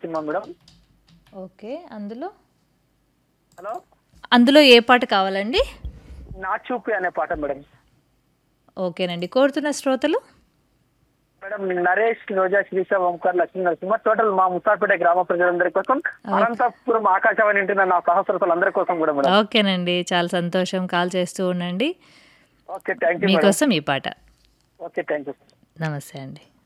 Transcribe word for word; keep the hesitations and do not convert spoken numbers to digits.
Cinema madam. Okay. అందులో hello! అందులో ఏ పాట కావాలండి? 'నా చూపే' అనే పాట మేడం. ఓకేనండి. కోరుతున్న శ్రోతలు? మేడం నరేష్, రోజా, శ్రీష, ఓంకార్, లక్ష్మీ నరసింహ టోటల్ మా ముసాపేట గ్రామ ప్రజలందరి కోసం, ఓకే. అనంతపురం ఆకాశవాణి వింటున్న నా సహస్రతులందరి కోసం కూడా మేడం. ఓకేనండి. చాలా సంతోషం. కాల్ చేస్తూ ఉండండి. ఓకే. Thank you madam. మీకోసం ఈ పాట. ఓకే. Thank you. నమస్తే అండి.